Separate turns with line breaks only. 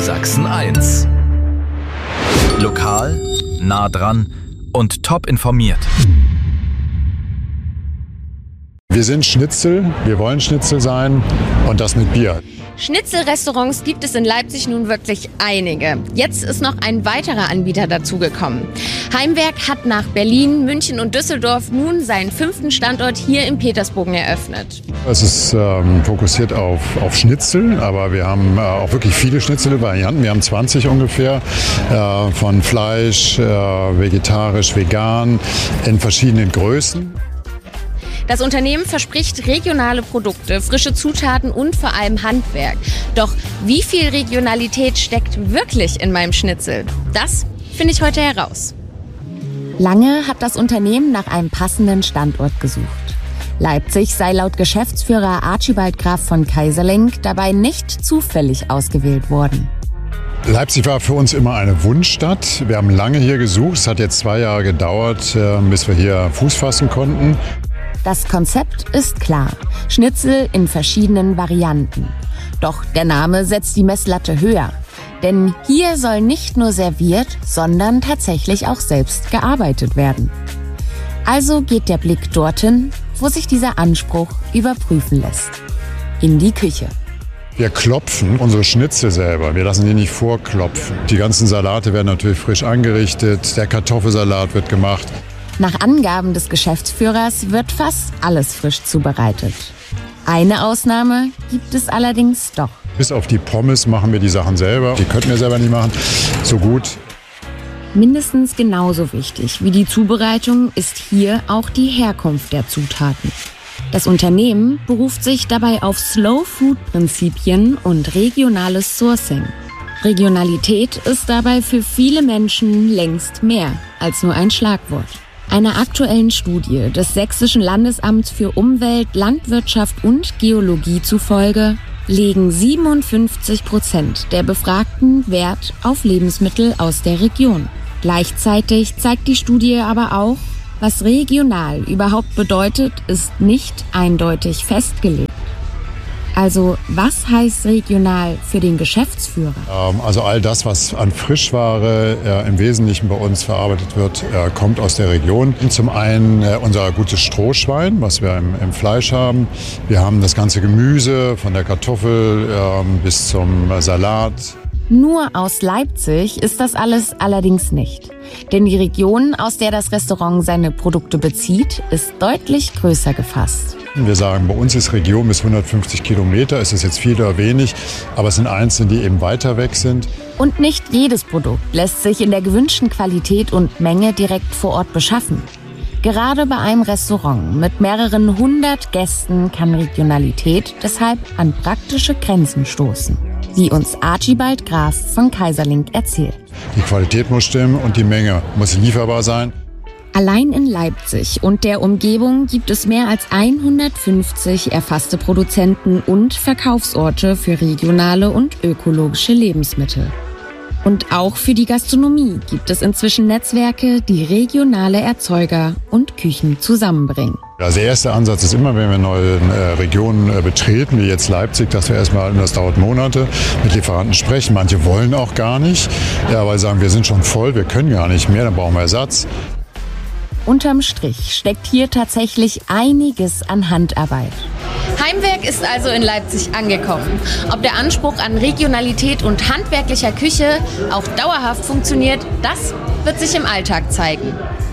Sachsen 1. Lokal, nah dran und top informiert.
Wir sind Schnitzel, wir wollen Schnitzel sein und das mit Bier.
Schnitzelrestaurants gibt es in Leipzig nun wirklich einige. Jetzt ist noch ein weiterer Anbieter dazugekommen. Heimwerk hat nach Berlin, München und Düsseldorf nun seinen 5. Standort hier in Petersbogen eröffnet.
Es ist fokussiert auf Schnitzel, aber wir haben auch wirklich viele Schnitzelvarianten. Wir haben 20 ungefähr, von Fleisch, vegetarisch, vegan, in verschiedenen Größen.
Das Unternehmen verspricht regionale Produkte, frische Zutaten und vor allem Handwerk. Doch wie viel Regionalität steckt wirklich in meinem Schnitzel? Das finde ich heute heraus.
Lange hat das Unternehmen nach einem passenden Standort gesucht. Leipzig sei laut Geschäftsführer Archibald Graf von Keyserlingk dabei nicht zufällig ausgewählt worden.
Leipzig war für uns immer eine Wunschstadt. Wir haben lange hier gesucht. Es hat jetzt 2 Jahre gedauert, bis wir hier Fuß fassen konnten.
Das Konzept ist klar. Schnitzel in verschiedenen Varianten. Doch der Name setzt die Messlatte höher. Denn hier soll nicht nur serviert, sondern tatsächlich auch selbst gearbeitet werden. Also geht der Blick dorthin, wo sich dieser Anspruch überprüfen lässt. In die Küche.
Wir klopfen unsere Schnitzel selber. Wir lassen die nicht vorklopfen. Die ganzen Salate werden natürlich frisch angerichtet. Der Kartoffelsalat wird gemacht.
Nach Angaben des Geschäftsführers wird fast alles frisch zubereitet. Eine Ausnahme gibt es allerdings doch.
Bis auf die Pommes machen wir die Sachen selber. Die könnten wir selber nicht machen. So gut.
Mindestens genauso wichtig wie die Zubereitung ist hier auch die Herkunft der Zutaten. Das Unternehmen beruft sich dabei auf Slow-Food-Prinzipien und regionales Sourcing. Regionalität ist dabei für viele Menschen längst mehr als nur ein Schlagwort. Einer aktuellen Studie des Sächsischen Landesamts für Umwelt, Landwirtschaft und Geologie zufolge legen 57% der Befragten Wert auf Lebensmittel aus der Region. Gleichzeitig zeigt die Studie aber auch, was regional überhaupt bedeutet, ist nicht eindeutig festgelegt. Also was heißt regional für den Geschäftsführer?
Also all das, was an Frischware im Wesentlichen bei uns verarbeitet wird, kommt aus der Region. Zum einen unser gutes Strohschwein, was wir im Fleisch haben. Wir haben das ganze Gemüse von der Kartoffel bis zum Salat.
Nur aus Leipzig ist das alles allerdings nicht. Denn die Region, aus der das Restaurant seine Produkte bezieht, ist deutlich größer gefasst.
Wir sagen, bei uns ist Region bis 150 Kilometer. Ist es jetzt viel oder wenig, aber es sind einzelne, die eben weiter weg sind.
Und nicht jedes Produkt lässt sich in der gewünschten Qualität und Menge direkt vor Ort beschaffen. Gerade bei einem Restaurant mit mehreren 100 Gästen kann Regionalität deshalb an praktische Grenzen stoßen, wie uns Archibald Graf von Keyserlingk erzählt.
Die Qualität muss stimmen und die Menge muss lieferbar sein.
Allein in Leipzig und der Umgebung gibt es mehr als 150 erfasste Produzenten und Verkaufsorte für regionale und ökologische Lebensmittel. Und auch für die Gastronomie gibt es inzwischen Netzwerke, die regionale Erzeuger und Küchen zusammenbringen.
Also der erste Ansatz ist immer, wenn wir neue Regionen betreten, wie jetzt Leipzig, dass wir erstmal, das dauert Monate, mit Lieferanten sprechen. Manche wollen auch gar nicht, weil sie sagen, wir sind schon voll, wir können gar nicht mehr, dann brauchen wir Ersatz.
Unterm Strich steckt hier tatsächlich einiges an Handarbeit.
Heimwerk ist also in Leipzig angekommen. Ob der Anspruch an Regionalität und handwerklicher Küche auch dauerhaft funktioniert, das wird sich im Alltag zeigen.